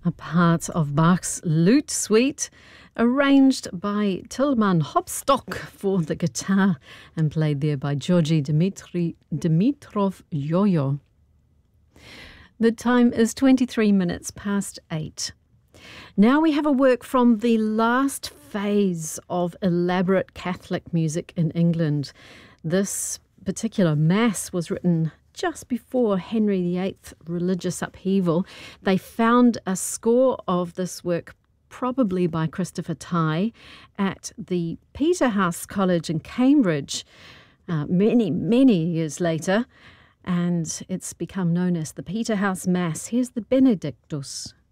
a part of Bach's Lute Suite, arranged by Tilman Hopstock for the guitar and played there by Georgi Dimitrov Yo-Yo. The time is 23 minutes past 8. Now we have a work from the last phase of elaborate Catholic music in England. This particular mass was written just before Henry VIII's religious upheaval. They found a score of this work, probably by Christopher Tye, at the Peterhouse College in Cambridge many years later, and it's become known as the Peterhouse Mass. Here's the Benedictus.